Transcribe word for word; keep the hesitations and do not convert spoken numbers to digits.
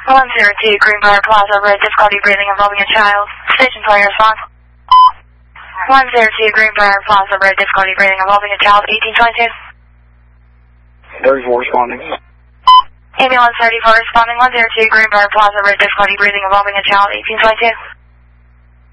one zero two Greenbrier Plaza, red, difficulty breathing involving a child. Station twenty response. one zero two Greenbrier Plaza, red, difficulty breathing involving a child, eighteen twenty-two. thirty-four responding. Ambulance thirty-four responding, one zero two Greenbrier Plaza, red, difficulty breathing involving a child, eighteen twenty-two.